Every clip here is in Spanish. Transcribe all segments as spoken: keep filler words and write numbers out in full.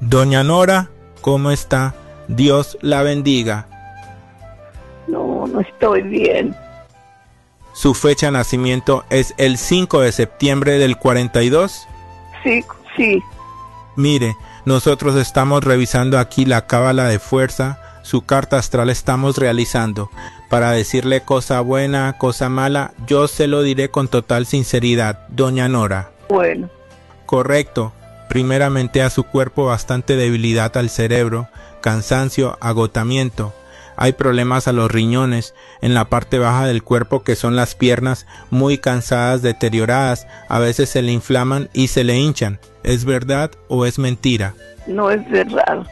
Doña Nora, ¿cómo está? Dios la bendiga. No, no estoy bien. ¿Su fecha de nacimiento es el cinco de septiembre del cuarenta y dos? Sí, sí. Mire, nosotros estamos revisando aquí la cábala de fuerza, su carta astral estamos realizando. Para decirle cosa buena, cosa mala, yo se lo diré con total sinceridad, doña Nora. Bueno. Correcto. Primeramente a su cuerpo bastante debilidad al cerebro, cansancio, agotamiento. Hay problemas a los riñones, en la parte baja del cuerpo que son las piernas, muy cansadas, deterioradas, a veces se le inflaman y se le hinchan. ¿Es verdad o es mentira? No es verdad.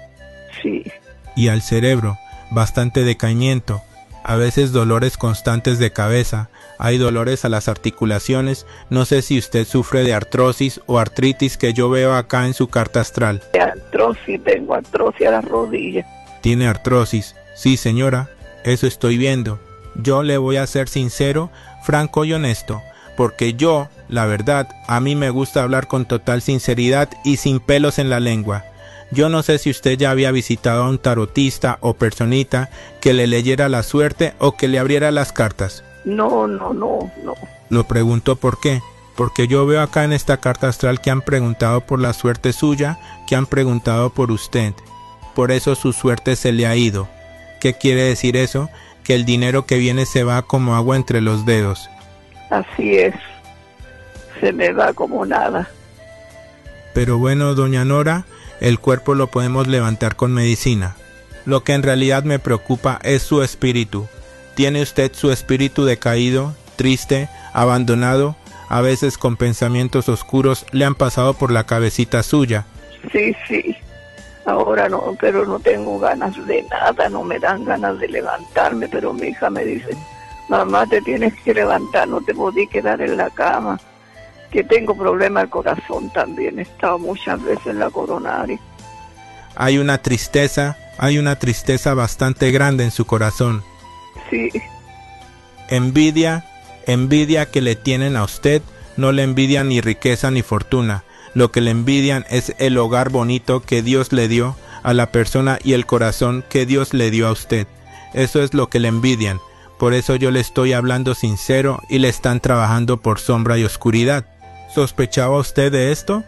Sí. Y al cerebro, bastante decaimiento, a veces dolores constantes de cabeza, hay dolores a las articulaciones, no sé si usted sufre de artrosis o artritis que yo veo acá en su carta astral. Artrosis, tengo artrosis a las rodillas. ¿Tiene artrosis? Sí, señora, eso estoy viendo. Yo le voy a ser sincero, franco y honesto, porque yo, la verdad, a mí me gusta hablar con total sinceridad y sin pelos en la lengua. Yo no sé si usted ya había visitado a un tarotista o personita que le leyera la suerte o que le abriera las cartas. No, no, no, no. Lo pregunto por qué. Porque yo veo acá en esta carta astral que han preguntado por la suerte suya, que han preguntado por usted. Por eso su suerte se le ha ido. ¿Qué quiere decir eso? Que el dinero que viene se va como agua entre los dedos. Así es. Se me va como nada. Pero bueno, doña Nora, el cuerpo lo podemos levantar con medicina. Lo que en realidad me preocupa es su espíritu. ¿Tiene usted su espíritu decaído, triste, abandonado? A veces con pensamientos oscuros le han pasado por la cabecita suya. Sí, sí. Ahora no, pero no tengo ganas de nada, no me dan ganas de levantarme, pero mi hija me dice, mamá, te tienes que levantar, no te podí quedar en la cama. Que tengo problema al corazón también, he estado muchas veces en la coronaria. Hay una tristeza, hay una tristeza bastante grande en su corazón. Sí. Envidia, envidia que le tienen a usted, no le envidian ni riqueza ni fortuna. Lo que le envidian es el hogar bonito que Dios le dio a la persona y el corazón que Dios le dio a usted. Eso es lo que le envidian. Por eso yo le estoy hablando sincero y le están trabajando por sombra y oscuridad. ¿Sospechaba usted de esto?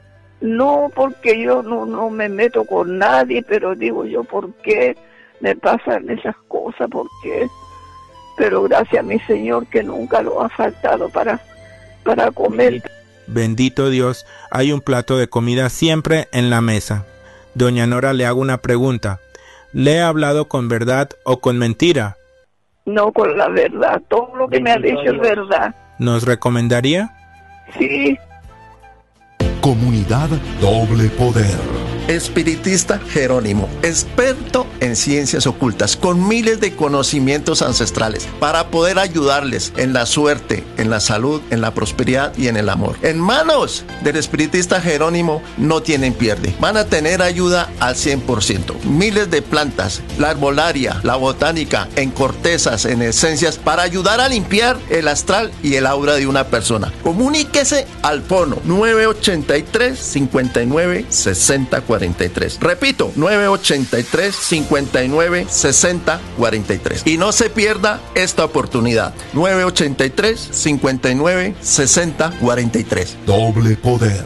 No, porque yo no, no me meto con nadie, pero digo yo, ¿por qué me pasan esas cosas? ¿Por qué? Pero gracias a mi Señor que nunca lo ha faltado para, para comer. Bendito Dios, hay un plato de comida siempre en la mesa. Doña Nora, le hago una pregunta. ¿Le he hablado con verdad o con mentira? No, con la verdad. Todo lo que me ha dicho es verdad. ¿Nos recomendaría? Sí. Comunidad Doble Poder. Espiritista Jerónimo, experto en ciencias ocultas, con miles de conocimientos ancestrales, para poder ayudarles en la suerte, en la salud, en la prosperidad y en el amor. En manos del espiritista Jerónimo no tienen pierde. Van a tener ayuda al cien por ciento. Miles de plantas, la herbolaria, la botánica, en cortezas, en esencias, para ayudar a limpiar el astral y el aura de una persona. Comuníquese al fono nueve ochenta y tres, cincuenta y nueve, sesenta, cuarenta y tres. Repito, nueve ochenta y tres, cincuenta y nueve, sesenta, cuarenta y tres. Y no se pierda esta oportunidad. nueve ochenta y tres, cincuenta y nueve, sesenta, cuarenta y tres. Doble Poder.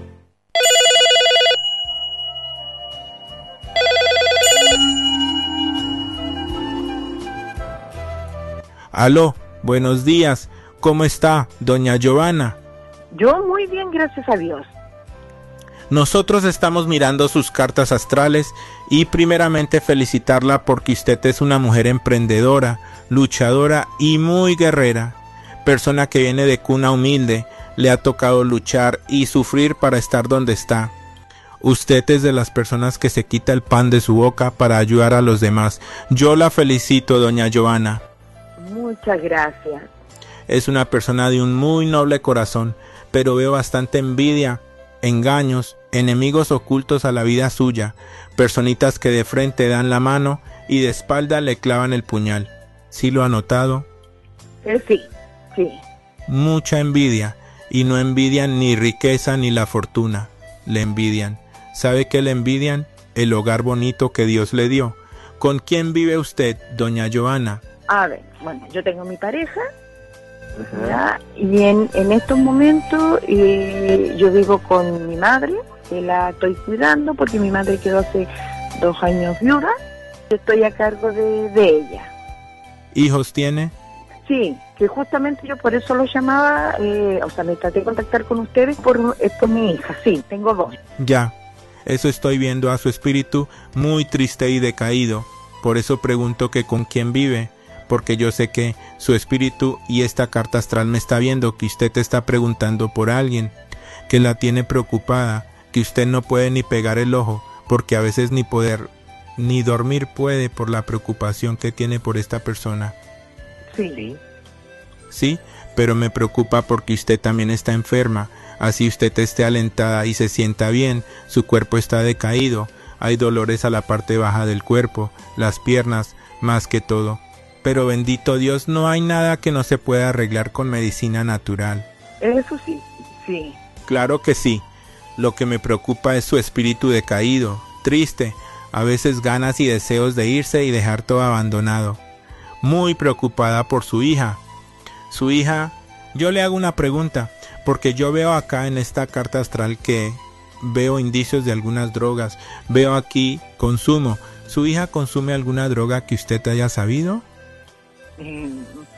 Aló, buenos días. ¿Cómo está, doña Giovanna? Yo muy bien, gracias a Dios. Nosotros estamos mirando sus cartas astrales y primeramente felicitarla porque usted es una mujer emprendedora, luchadora y muy guerrera. Persona que viene de cuna humilde, le ha tocado luchar y sufrir para estar donde está. Usted es de las personas que se quita el pan de su boca para ayudar a los demás. Yo la felicito, doña Giovanna. Muchas gracias. Es una persona de un muy noble corazón, pero veo bastante envidia, engaños, enemigos ocultos a la vida suya, personitas que de frente dan la mano y de espalda le clavan el puñal. ¿Sí lo ha notado? Eh, sí, sí. Mucha envidia, y no envidian ni riqueza ni la fortuna, le envidian. ¿Sabe que le envidian? El hogar bonito que Dios le dio. ¿Con quién vive usted, doña Joana? A ver, bueno, yo tengo mi pareja, ¿ya? Y en, en estos momentos eh, yo vivo con mi madre, que la estoy cuidando porque mi madre quedó hace dos años viuda. Estoy a cargo de, de ella. ¿Hijos tiene? Sí, que justamente yo por eso lo llamaba, eh, o sea, me traté de contactar con ustedes por, es por mi hija, sí, tengo dos. Ya, eso estoy viendo a su espíritu muy triste y decaído. Por eso pregunto que con quién vive, porque yo sé que su espíritu y esta carta astral me está viendo que usted te está preguntando por alguien, que la tiene preocupada, que usted no puede ni pegar el ojo, porque a veces ni poder, ni dormir puede por la preocupación que tiene por esta persona. Sí. Sí, pero me preocupa porque usted también está enferma, así usted esté alentada y se sienta bien, su cuerpo está decaído, hay dolores a la parte baja del cuerpo, las piernas, más que todo. Pero bendito Dios, no hay nada que no se pueda arreglar con medicina natural. Eso sí, sí. Claro que sí. Lo que me preocupa es su espíritu decaído, triste, a veces ganas y deseos de irse y dejar todo abandonado. Muy preocupada por su hija. Su hija, yo le hago una pregunta, porque yo veo acá en esta carta astral que veo indicios de algunas drogas, veo aquí consumo. ¿Su hija consume alguna droga que usted haya sabido? Eh,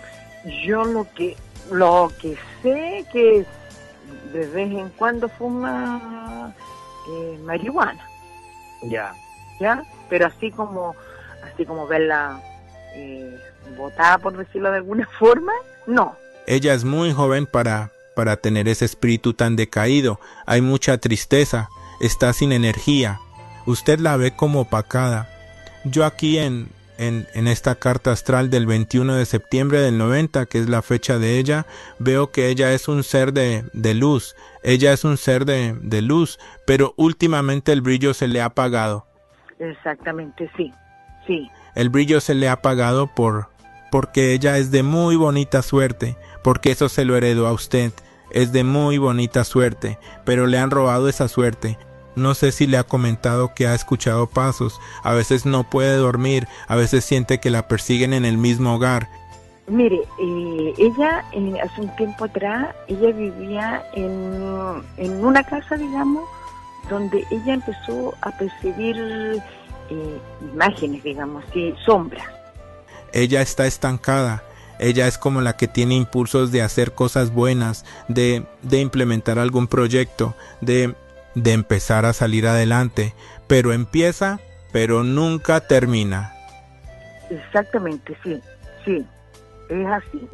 yo lo que lo que sé que de vez en cuando fuma eh, marihuana. Ya. ¿Ya? Pero así como así como verla eh, botada, por decirlo de alguna forma, no. Ella es muy joven para, para tener ese espíritu tan decaído. Hay mucha tristeza, está sin energía. Usted la ve como opacada. Yo aquí en, en, en esta carta astral del veintiuno de septiembre del noventa, que es la fecha de ella, veo que ella es un ser de, de luz. Ella es un ser de, de luz, pero últimamente el brillo se le ha apagado. Exactamente, sí, sí. El brillo se le ha apagado por, porque ella es de muy bonita suerte, porque eso se lo heredó a usted. Es de muy bonita suerte, pero le han robado esa suerte. No sé si le ha comentado que ha escuchado pasos, a veces no puede dormir, a veces siente que la persiguen en el mismo hogar. Mire, eh, ella eh, hace un tiempo atrás, ella vivía en, en una casa, digamos, donde ella empezó a percibir eh, imágenes, digamos, sí, sombras. Ella está estancada, ella es como la que tiene impulsos de hacer cosas buenas, de, de implementar algún proyecto, de, de empezar a salir adelante, pero empieza, pero nunca termina. Exactamente, sí, sí, es así.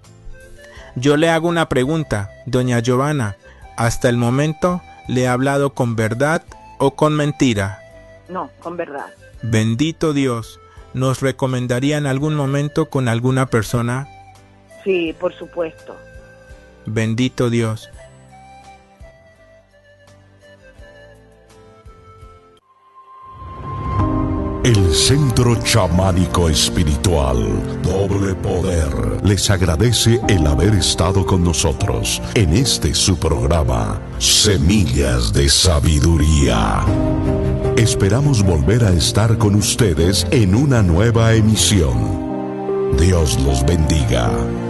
Yo le hago una pregunta, doña Joana, hasta el momento, ¿le ha hablado con verdad o con mentira? No, con verdad. Bendito Dios. ¿Nos recomendaría en algún momento con alguna persona? Sí, por supuesto. Bendito Dios. El Centro Chamánico Espiritual Doble Poder les agradece el haber estado con nosotros en este su programa Semillas de Sabiduría. Esperamos volver a estar con ustedes en una nueva emisión. Dios los bendiga.